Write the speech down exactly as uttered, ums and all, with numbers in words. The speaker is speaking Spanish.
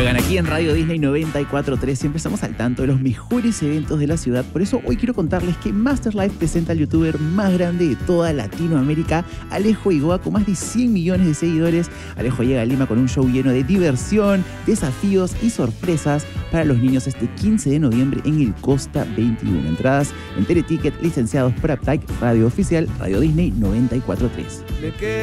Oigan, aquí en Radio Disney noventa y cuatro punto tres siempre estamos al tanto de los mejores eventos de la ciudad. Por eso hoy quiero contarles que Masterlife presenta al youtuber más grande de toda Latinoamérica, Alejo Igoa, con más de cien millones de seguidores. Alejo llega a Lima con un show lleno de diversión, desafíos y sorpresas para los niños este quince de noviembre en el Costa veintiuno. Entradas en Teleticket, licenciados por Uptike, Radio Oficial, Radio Disney noventa y cuatro punto tres.